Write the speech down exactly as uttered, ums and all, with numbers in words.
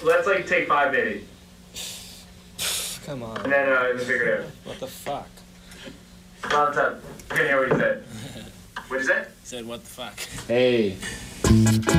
let's like take five maybe. Come on. And then uh, we'll figure it out. What the fuck? Well, I couldn't hear what he said. What'd you say? Said what the fuck? Hey.